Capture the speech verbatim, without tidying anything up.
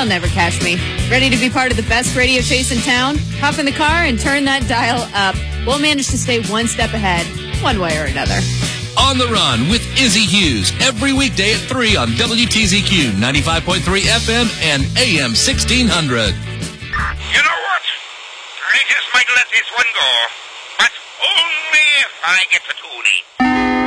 They'll never catch me. Ready to be part of the best radio chase in town? Hop in the car and turn that dial up. We'll manage to stay one step ahead, one way or another. On the Run with Izzy Hughes, every weekday at three on W T Z Q ninety-five point three F M and A M sixteen hundred. You know what? I just might let this one go, but only if I get the toonie.